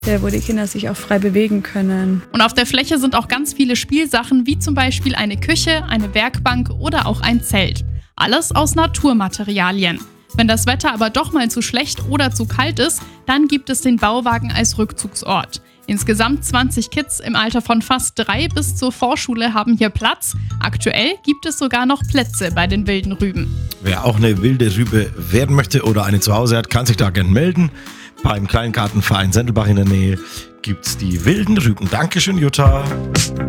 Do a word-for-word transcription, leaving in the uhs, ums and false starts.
wo die Kinder sich auch frei bewegen können. Und auf der Fläche sind auch ganz viele Spielsachen, wie zum Beispiel eine Küche, eine Werkbank oder auch ein Zelt. Alles aus Naturmaterialien. Wenn das Wetter aber doch mal zu schlecht oder zu kalt ist, dann gibt es den Bauwagen als Rückzugsort. Insgesamt zwanzig Kids im Alter von fast drei bis zur Vorschule haben hier Platz. Aktuell gibt es sogar noch Plätze bei den wilden Rüben. Wer auch eine wilde Rübe werden möchte oder eine zu Hause hat, kann sich da gerne melden. Beim Kleingartenverein Sendelbach in der Nähe gibt's die wilden Rüben. Dankeschön, Jutta.